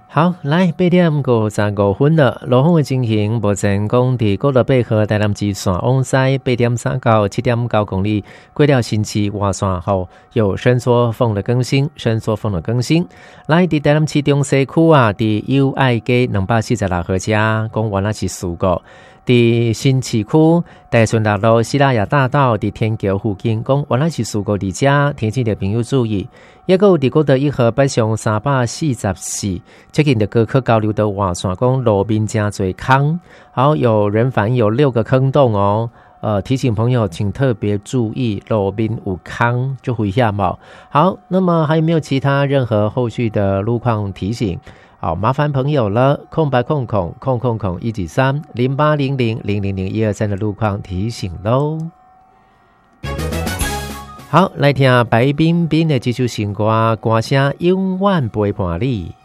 好，来8:55了，路况的情形目前讲伫国道8号台南市线往西8.3到7.9公里，过了新市外线后有伸缩缝的更新，来伫台南市中西区啊，伫友爱街246号车，讲原来是事故。伫新市区大顺大路西拉雅大道伫天桥附近，讲原来是事故伫遮，提醒的朋友注意。也有伫国道1号北上344，接近的高科交流道外线，讲路面真多坑，好，有人反映有6个坑洞哦。提醒朋友请特别注意，路面有坑就危险哦。好，那么还有没有其他任何后续的路况提醒？好，麻烦朋友了，0800-123-0800-000-123的路况提醒喽。好，来听白冰冰的这首新歌，歌声永远陪伴你。